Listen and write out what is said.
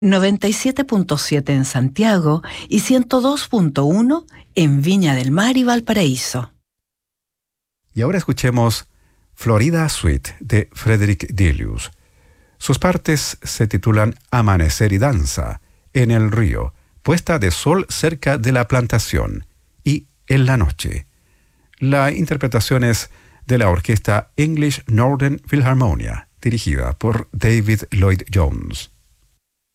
97.7 en Santiago y 102.1 en Viña del Mar y Valparaíso. Y ahora escuchemos Florida Suite de Frederick Delius. Sus partes se titulan Amanecer y Danza, En el Río, Puesta de Sol cerca de la Plantación y En la Noche. La interpretación es de la orquesta English Northern Philharmonia, dirigida por David Lloyd Jones.